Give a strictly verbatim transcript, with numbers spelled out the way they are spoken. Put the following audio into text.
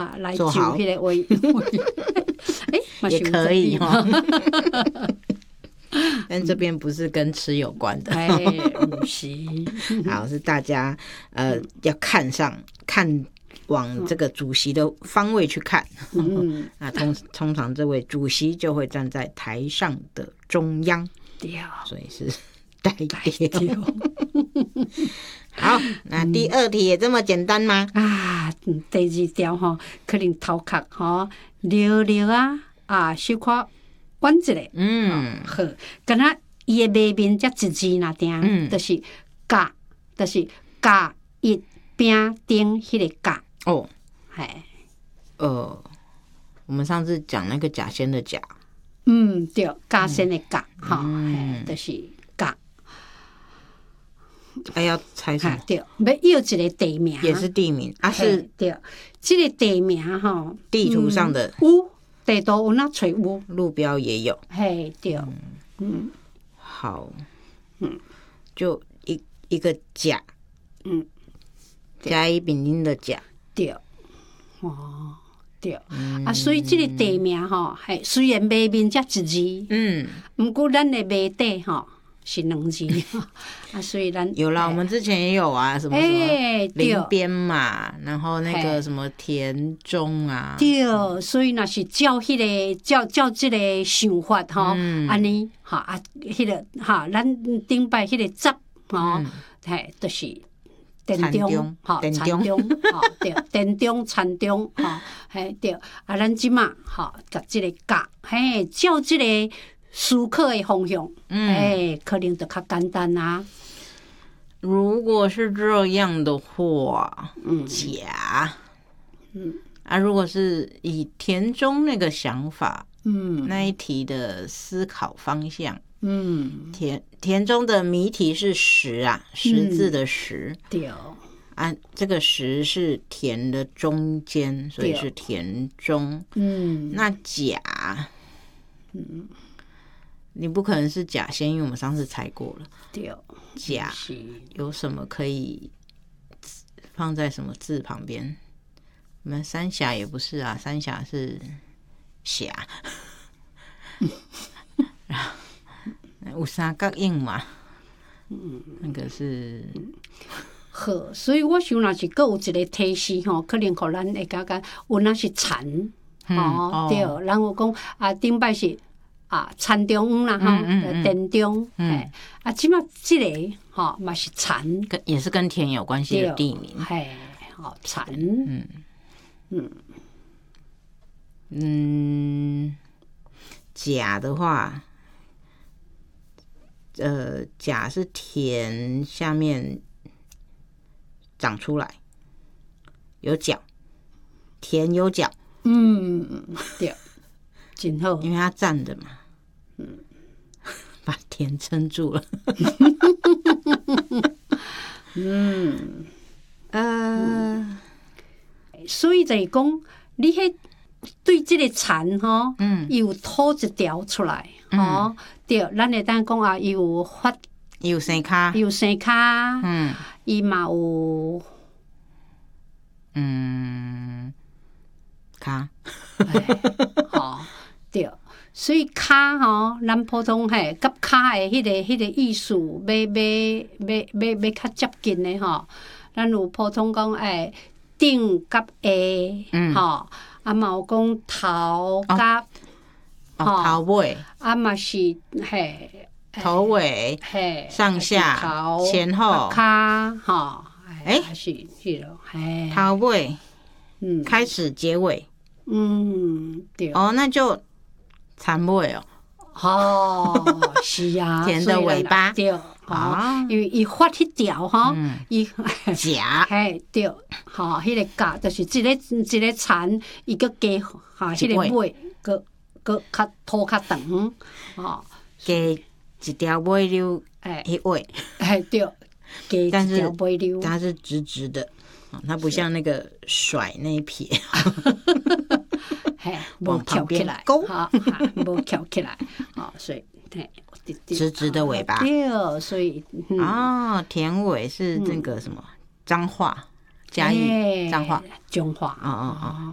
哈来就迄个位，哎， 也可以哈。但这边不是跟吃有关的， 哎，不是， 好，是大家呃要看上看往这个主席的方位去看。嗯，那通通常这位主席就会站在台上的中央，所以是代表。好，那第二题也这么简单吗？ 啊，第二条吼，可能头壳吼溜溜啊啊，小可弯一个，嗯，好，敢若伊的眉面才一字那定，嗯，就是甲，就是甲一边顶迄个甲。 哦，哎，呃，我们上次讲那个甲仙的甲， 嗯，对，甲仙的甲，哈、嗯，就是甲。 哎，要猜什么？ 对，要有一个地名， 也是地名啊，是对，这个地名哈， 地图上的有，地图有那找有， 路标也有， 嘿，对，嗯， 好，嗯，就一一个甲，嗯，甲乙丙丁的甲， 对，哦，对，嗯、啊，所以这个地名吼，嘿，虽然眉面才一字，嗯，不过咱的眉底吼。是两字啊，所以咱有啦，我们之前也有啊，什么什么林边嘛，然后那个什么田中啊， 对，所以那是照迄个照照这个想法吼，安尼哈啊，迄个哈，咱顶摆迄个集吼，嘿，就是田中哈，田中哈，对，田中田中哈，嘿对，啊，咱即马哈，甲这个甲，嘿，照这个。思考的方向，嗯，哎，可能就较简单啊。 如果是这样的话，嗯，甲，嗯啊，如果是以田中那个想法，嗯，那一题的思考方向，嗯，田田中的谜题是十啊，十字的十， 对、 嗯，啊，这个十是田的中间，所以是田中，嗯，那甲，嗯。你不可能是甲仙，因为我们上次猜过了。 对， 甲有什么可以放在什么字旁边？我们三峡也不是啊，三峡是峡。有三角印嘛？嗯，那个是。 好，所以我想若是各有一个提示吼，可能互咱会感觉有那是田哦，对，然后讲啊，顶摆是。啊，田中啦哈，田中，哎，啊，即马即个哈嘛是田， 也是跟田有关系的地名， 嘿，好田，嗯嗯嗯，甲的话，呃，甲是田下面长出来，有角，田有角， 嗯，对，真好， 因为它站的嘛。嗯，把田撑住了。 嗯，呃，所以就是讲，你迄对这个田吼，嗯，有吐一条出来，吼、嗯，对，咱会当讲啊，有发， 有生卡， 有生卡，嗯，伊嘛有， 嗯，卡， 好，对。所以卡吼，咱普通嘿，甲卡的迄个迄个意思，要要要要要较接近的吼。咱有普通讲诶，顶甲下，吼，啊嘛有讲头甲， 吼头尾， 啊嘛是嘿， 头尾，嘿，上下，前后， 卡，吼，诶，是迄落，嘿， 头尾，嗯，开始结尾， 嗯，对， 哦，那就。残尾哦， 哦，是啊， 田的尾巴对，哦，因为伊发迄条哈，伊甲， 嘿对，吼，迄个甲就是一个一个田，伊个加哈，迄个尾个个较拖较长，吼， 加一条尾溜，哎，迄尾， 哎对，加一条尾溜， 它是直直的，它不像那个甩那一撇。 嘿，无翘起来，哈，无翘起来，哦，所以嘿， 直直的尾巴， 对，所以哦，田尾是那个什么彰化，嘉义彰化， 彰化， 哦哦哦。